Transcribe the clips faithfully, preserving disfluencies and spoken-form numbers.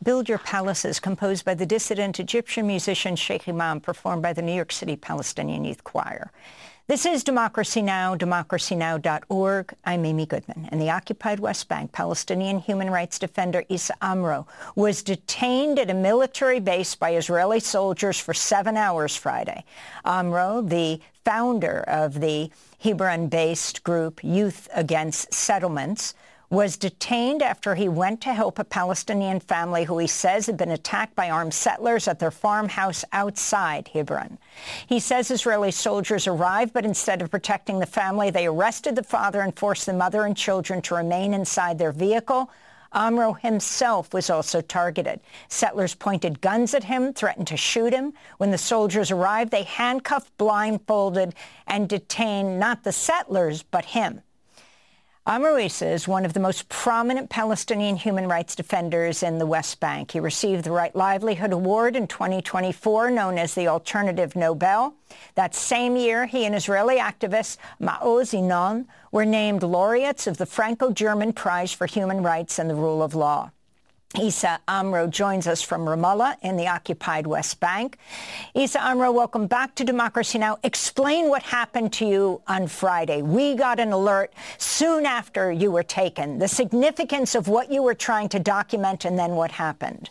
Build Your Palaces, composed by the dissident Egyptian musician Sheikh Imam, performed by the New York City Palestinian Youth Choir. This is Democracy Now!, democracy now dot org. I'm Amy Goodman. In the occupied West Bank, Palestinian human rights defender Issa Amro was detained at a military base by Israeli soldiers for seven hours Friday. Amro, the founder of the Hebron-based group Youth Against Settlements, was detained after he went to help a Palestinian family who he says had been attacked by armed settlers at their farmhouse outside Hebron. He says Israeli soldiers arrived, but instead of protecting the family, they arrested the father and forced the mother and children to remain inside their vehicle. Amro himself was also targeted. Settlers pointed guns at him, threatened to shoot him. When the soldiers arrived, they handcuffed, blindfolded, and detained not the settlers, but him. Amro Issa is one of the most prominent Palestinian human rights defenders in the West Bank. He received the Right Livelihood Award in twenty twenty-four, known as the Alternative Nobel. That same year, he and Israeli activist Maoz Inon were named laureates of the Franco-German Prize for Human Rights and the Rule of Law. Issa Amro joins us from Ramallah in the occupied West Bank. Issa Amro, welcome back to Democracy Now! Explain what happened to you on Friday. We got an alert soon after you were taken, the significance of what you were trying to document, and then what happened.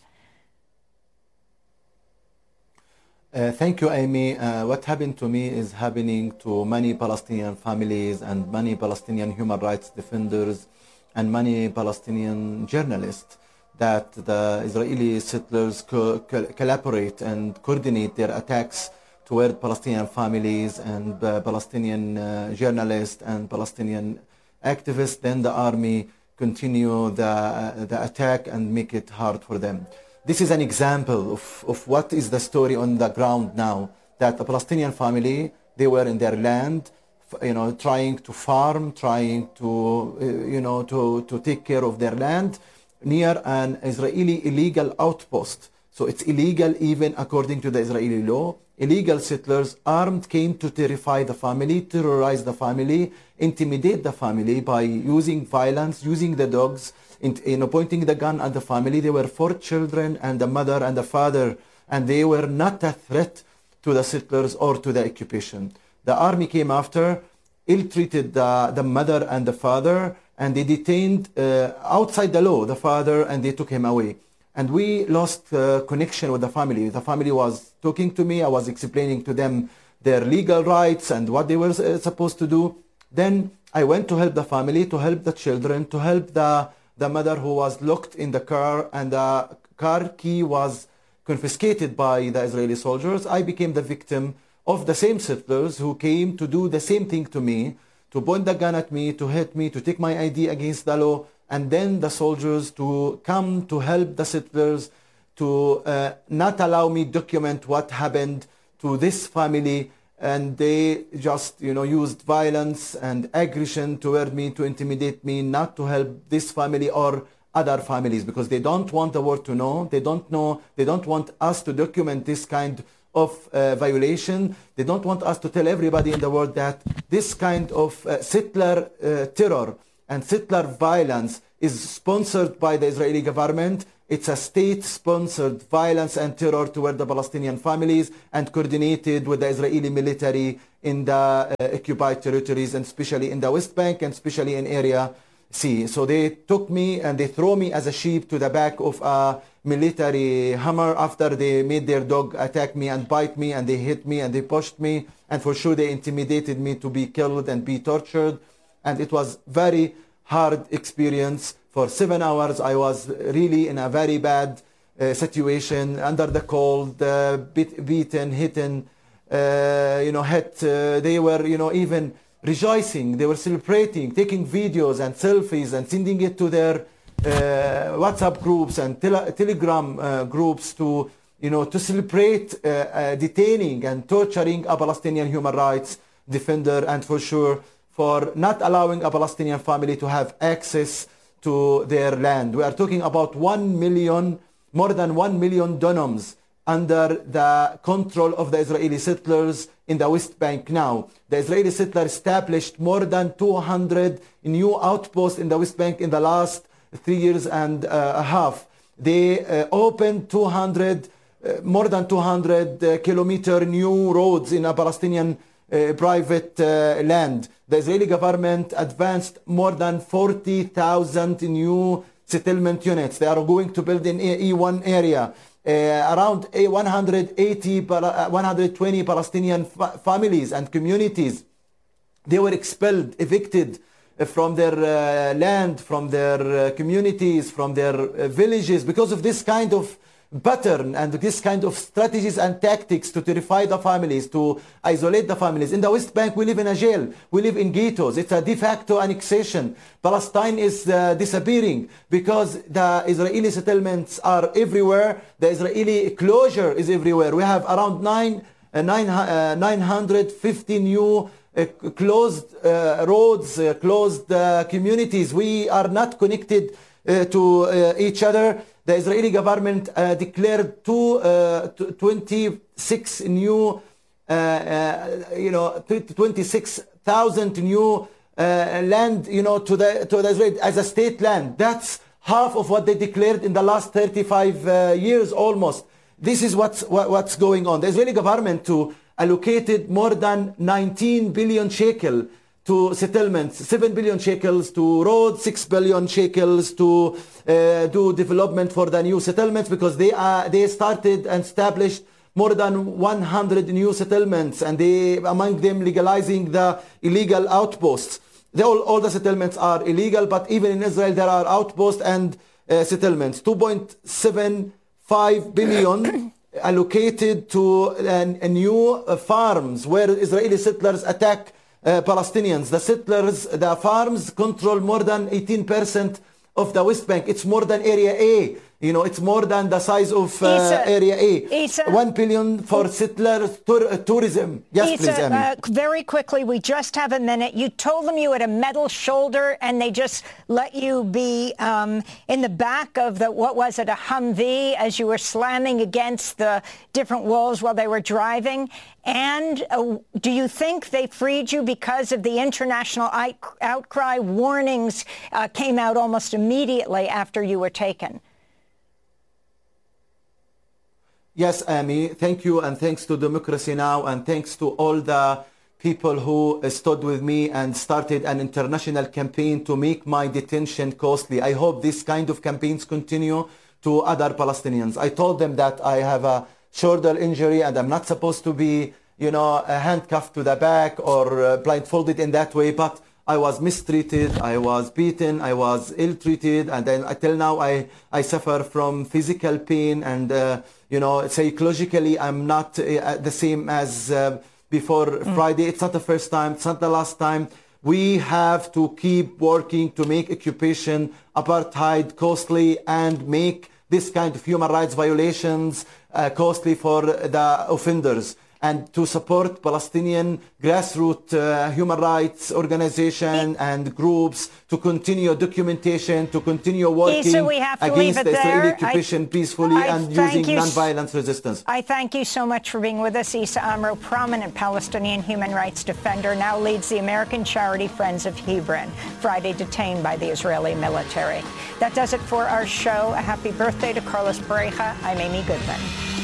Uh, thank you, Amy. Uh, what happened to me is happening to many Palestinian families and many Palestinian human rights defenders and many Palestinian journalists, that the Israeli settlers co co collaborate and coordinate their attacks toward Palestinian families and uh, Palestinian uh, journalists and Palestinian activists. Then the army continue the, uh, the attack and make it hard for them. This is an example of, of what is the story on the ground now, that the Palestinian family, they were in their land, you know, trying to farm, trying to, uh, you know, to, to take care of their land, near an Israeli illegal outpost. So it's illegal even according to the Israeli law. Illegal settlers, armed, came to terrify the family, terrorize the family, intimidate the family by using violence, using the dogs, in, you know, pointing the gun at the family. There were four children and the mother and the father, and they were not a threat to the settlers or to the occupation. The army came after, ill-treated the, the mother and the father, and they detained uh, outside the law the father, and they took him away. And we lost uh, connection with the family. The family was talking to me. I was explaining to them their legal rights and what they were uh, supposed to do. Then I went to help the family, to help the children, to help the, the mother who was locked in the car, and the car key was confiscated by the Israeli soldiers. I became the victim of the same settlers who came to do the same thing to me, to point the gun at me, to hit me, to take my I D against the law, and then the soldiers to come to help the settlers, to uh, not allow me document what happened to this family, and they just, you know, used violence and aggression toward me to intimidate me not to help this family or other families, because they don't want the world to know, they don't know, they don't want us to document this kind of uh, violation. They don't want us to tell everybody in the world that this kind of uh, settler uh, terror and settler violence is sponsored by the Israeli government. It's a state-sponsored violence and terror toward the Palestinian families and coordinated with the Israeli military in the uh, occupied territories, and especially in the West Bank and especially in Area C. So they took me and they throw me as a sheep to the back of a military Hummer after they made their dog attack me and bite me, and they hit me and they pushed me, and for sure they intimidated me to be killed and be tortured. And it was very hard experience. For seven hours I was really in a very bad uh, situation, under the cold, uh, beat, beaten, hidden, uh, you know, hit. Uh, they were, you know, even rejoicing, they were celebrating, taking videos and selfies and sending it to their uh, WhatsApp groups and tele Telegram uh, groups to, you know, to celebrate uh, uh, detaining and torturing a Palestinian human rights defender, and for sure for not allowing a Palestinian family to have access to their land. We are talking about one million, more than one million dunams under the control of the Israeli settlers in the West Bank now. The Israeli settlers established more than two hundred new outposts in the West Bank in the last three years and uh, a half. They uh, opened two hundred, uh, more than two hundred uh, kilometer new roads in a Palestinian uh, private uh, land. The Israeli government advanced more than forty thousand new settlement units. They are going to build in E one area. Uh, around one hundred eighty, one hundred twenty Palestinian fa- families and communities, they were expelled, evicted from their uh, land, from their uh, communities, from their uh, villages because of this kind of pattern and this kind of strategies and tactics to terrify the families, to isolate the families. In the West Bank, we live in a jail. We live in ghettos. It's a de facto annexation. Palestine is uh, disappearing because the Israeli settlements are everywhere. The Israeli closure is everywhere. We have around nine, uh, nine, uh, nine hundred fifty new uh, closed uh, roads, uh, closed uh, communities. We are not connected uh, to uh, each other. The Israeli government uh, declared two, uh, twenty-six new, uh, uh, you know, twenty-six thousand new uh, land, you know, to the to the Israel as a state land. That's half of what they declared in the last thirty-five uh, years almost. This is what's what, what's going on. The Israeli government to allocated more than nineteen billion shekel to settlements, seven billion shekels to roads, six billion shekels to uh, do development for the new settlements, because they are they started and established more than one hundred new settlements, and they among them legalizing the illegal outposts. They all, all the settlements are illegal, but even in Israel there are outposts and uh, settlements. two point seven five billion allocated to uh, new uh, farms where Israeli settlers attack Uh, Palestinians. The settlers, the farms control more than eighteen percent of the West Bank. It's more than Area A. You know, it's more than the size of uh, Issa, Area A. Issa, One billion for settlers tour, uh, tourism. Yes, Issa, please, Amy. Uh, very quickly, we just have a minute. You told them you had a metal shoulder, and they just let you be um, in the back of the, what was it, a Humvee, as you were slamming against the different walls while they were driving. And uh, do you think they freed you because of the international outcry? Warnings uh, came out almost immediately after you were taken. Yes, Amy, thank you, and thanks to Democracy Now, and thanks to all the people who stood with me and started an international campaign to make my detention costly. I hope this kind of campaigns continue to other Palestinians. I told them that I have a shoulder injury and I'm not supposed to be, you know, handcuffed to the back or uh, blindfolded in that way, but I was mistreated, I was beaten, I was ill-treated, and then until now I, I suffer from physical pain, and, uh, you know, psychologically I'm not uh, the same as uh, before mm. Friday. It's not the first time, it's not the last time. We have to keep working to make occupation, apartheid costly, and make this kind of human rights violations uh, costly for the offenders, and to support Palestinian grassroots uh, human rights organization and groups to continue documentation, to continue working Issa, we have to against the Israeli there. occupation I, peacefully I and using non-violence resistance. I thank you so much for being with us. Issa Amro, prominent Palestinian human rights defender, now leads the American charity Friends of Hebron, Friday detained by the Israeli military. That does it for our show. A happy birthday to Carlos Pareja. I'm Amy Goodman.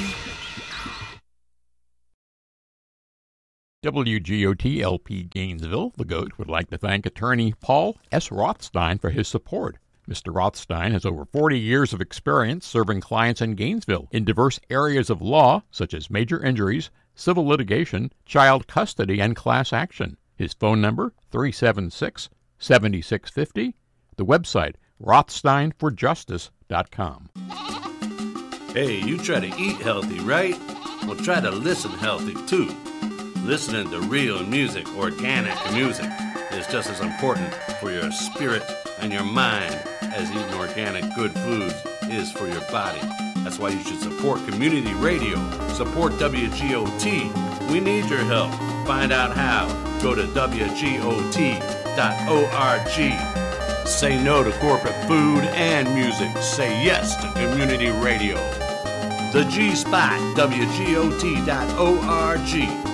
W G O T L P Gainesville, the GOAT, would like to thank attorney Paul S. Rothstein for his support. Mister Rothstein has over forty years of experience serving clients in Gainesville in diverse areas of law, such as major injuries, civil litigation, child custody, and class action. His phone number, three seven six, seven six five zero. The website, rothstein for justice dot com. Hey, you try to eat healthy, right? Well, try to listen healthy, too. Listening to real music, organic music, is just as important for your spirit and your mind as eating organic good foods is for your body. That's why you should support community radio. Support W G O T. We need your help. Find out how. Go to W G O T dot org. Say no to corporate food and music. Say yes to community radio. The G-Spot, W G O T dot org.